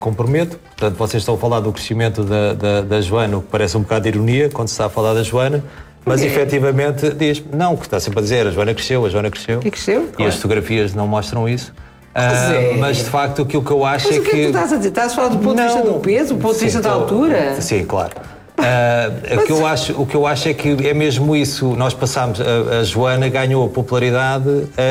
comprometo. Portanto, vocês estão a falar do crescimento da Joana, o que parece um bocado de ironia quando se está a falar da Joana, mas efetivamente diz, não, que está sempre a dizer, a Joana cresceu. E cresceu? E as fotografias não mostram isso. Mas de facto aquilo que eu acho mas é o que é que tu estás a dizer? Estás a falar do ponto de vista do peso, do ponto de vista da altura? Sim, claro. O que eu acho é que é mesmo isso. Nós passámos, a Joana ganhou a popularidade.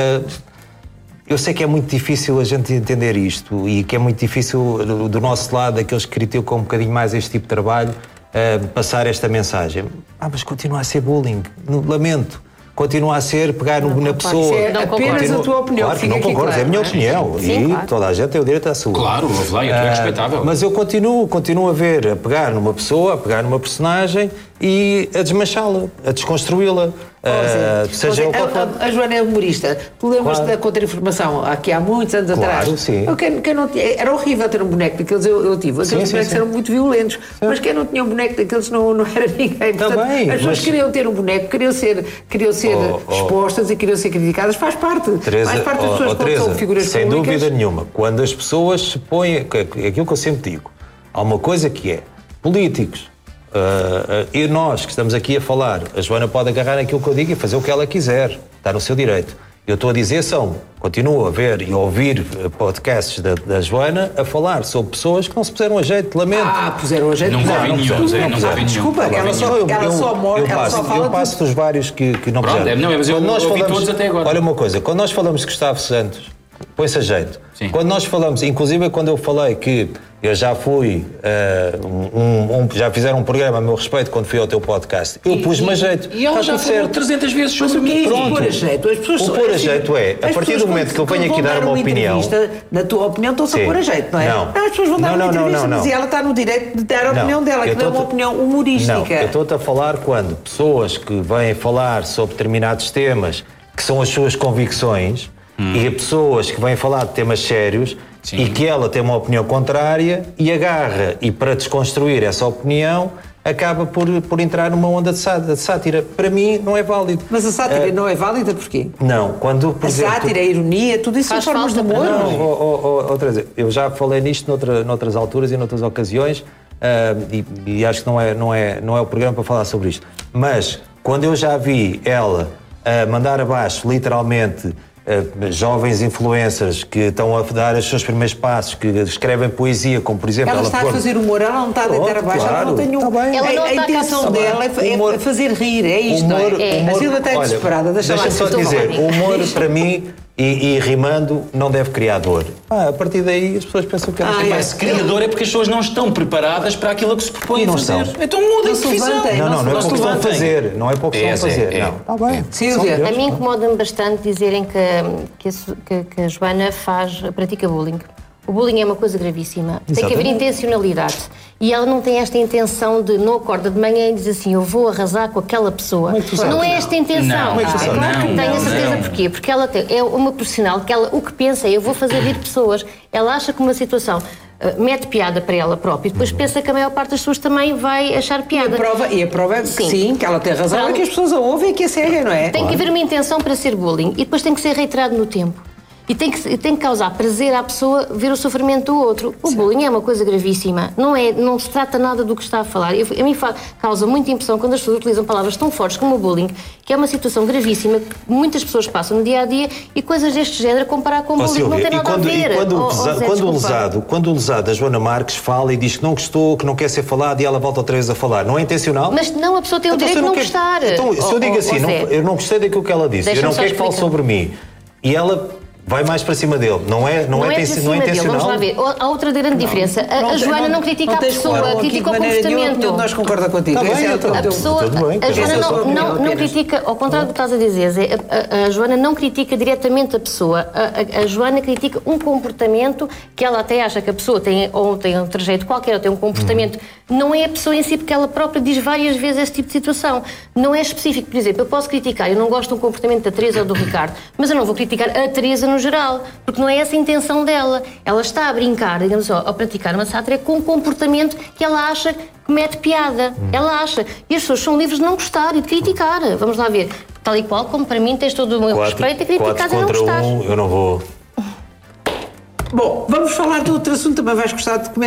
Eu sei que é muito difícil a gente entender isto e que é muito difícil do nosso lado, aqueles que criticam um bocadinho mais este tipo de trabalho, passar esta mensagem. Mas continua a ser bullying, lamento. Continua a ser pegar na pessoa. É apenas a tua opinião. Claro que não concordo, claro, é a minha opinião. Sim, e claro. toda a gente tem o direito à sua. Claro, lá, e a tua é respeitável. Mas eu continuo a ver, a pegar numa pessoa, a pegar numa personagem e a desmanchá-la, a desconstruí-la. Seja o que for. A Joana é humorista. Tu lembras-te da Contra-Informação, aqui há muitos anos atrás? Claro, sim. Era horrível ter um boneco daqueles, eu tive. Aqueles bonecos eram muito violentos, mas quem não tinha um boneco daqueles não era ninguém. Portanto, as pessoas queriam ter um boneco, queriam ser expostas e queriam ser criticadas. Faz parte. Teresa, faz parte das pessoas quando são figuras sem públicas. Dúvida nenhuma. Quando as pessoas se põem, aquilo que eu sempre digo, há uma coisa que é políticos. E nós que estamos aqui a falar, a Joana pode agarrar naquilo que eu digo e fazer o que ela quiser, está no seu direito. Eu estou a dizer continuo a ver e a ouvir podcasts da Joana a falar sobre pessoas que não se puseram a jeito, lamento. Puseram a jeito. Não ouvi nenhum. Desculpa, ela só fala. Eu passo dos vários que não puseram. Não, mas eu ouvi todos até agora. Olha uma coisa, quando nós falamos de Gustavo Santos, põe-se a jeito. Sim. Quando nós falamos, inclusive quando eu falei que eu já fui, já fizeram um programa a meu respeito quando fui ao teu podcast, eu pus-me a jeito. E ela já falou 300 vezes sobre mim. Pôr a jeito. O pôr a jeito é, a partir do momento que eu venho aqui dar uma opinião... Na tua opinião, estão-se a pôr a jeito, não é? Não. As pessoas vão dar uma entrevista, mas ela está no direito de dar a opinião dela, que é uma opinião humorística. Não, eu estou-te a falar quando pessoas que vêm falar sobre determinados temas, que são as suas convicções, e pessoas que vêm falar de temas sérios, e que ela tem uma opinião contrária e agarra, e para desconstruir essa opinião, acaba por entrar numa onda de sátira. Para mim, não é válido. Mas a sátira não é válida porquê? Não, quando... A sátira, a ironia, tudo isso são formas de humor. Não, Teresa, eu já falei nisto noutras alturas e noutras ocasiões, e acho que não é o programa para falar sobre isto. Mas, quando eu já vi ela mandar abaixo, literalmente, jovens influencers que estão a dar os seus primeiros passos, que escrevem poesia, como por exemplo... Ela está a fazer humor, ela não está a deitar abaixo, ela não tem nenhum... A intenção dela é fazer rir, é isto, não é? A Silvia está desesperada, deixa-me só dizer, o humor para mim, e rimando, não deve criar dor. A partir daí as pessoas pensam que Mas criador é porque as pessoas não estão preparadas para aquilo que se propõem a fazer. Estão. Então muda de visão. Não é pouco estão a fazer. Não é pouco estão a fazer. Não. Está bem. Silvia. A mim incomoda-me bastante dizerem que a Joana pratica bullying. O bullying é uma coisa gravíssima. Tem que haver intencionalidade. E ela não tem esta intenção de não acorda de manhã e diz assim, eu vou arrasar com aquela pessoa. Não é esta a intenção. Claro que tenho a certeza porquê. Porque ela é uma profissional que o que pensa é eu vou fazer rir pessoas. Ela acha que uma situação mete piada para ela própria e depois pensa que a maior parte das pessoas também vai achar piada. E a prova é que sim, que ela tem razão, é que as pessoas a ouvem e que a seguem, não é? Tem que haver uma intenção para ser bullying e depois tem que ser reiterado no tempo. E tem que causar prazer à pessoa ver o sofrimento do outro. O bullying é uma coisa gravíssima. Não se trata nada do que está a falar. A mim causa muita impressão quando as pessoas utilizam palavras tão fortes como o bullying, que é uma situação gravíssima que muitas pessoas passam no dia-a-dia e coisas deste género a comparar com o bullying Silvia, não tem nada a ver. Quando o lesado, a Joana Marques, fala e diz que não gostou, que não quer ser falado e ela volta outra vez a falar, não é intencional? Mas não, a pessoa tem o direito de não gostar. Então, se eu digo assim, eu não gostei daquilo que ela disse, eu não quero que fale sobre mim, e ela... vai mais para cima dele. Não é intencional. Vamos lá ver. Há outra grande diferença. A Joana não critica a pessoa, critica o comportamento. Nós concordamos contigo. A Joana não critica, ao contrário do que estás a dizer, a Joana não critica diretamente a pessoa. A Joana critica um comportamento que ela até acha que a pessoa tem um trajeto qualquer, ou tem um comportamento. Não é a pessoa em si, porque ela própria diz várias vezes esse tipo de situação. Não é específico. Por exemplo, eu posso criticar, eu não gosto do comportamento da Teresa ou do Ricardo, mas eu não vou criticar a Teresa no geral, porque não é essa a intenção dela. Ela está a brincar, digamos assim, a praticar uma sátira com um comportamento que ela acha que mete piada. Ela acha. E as pessoas são livres de não gostar e de criticar. Vamos lá ver. Tal e qual, como para mim, tens todo o meu respeito a criticar e não gostar. Eu não vou... Bom, vamos falar de outro assunto, também vais gostar de comentar.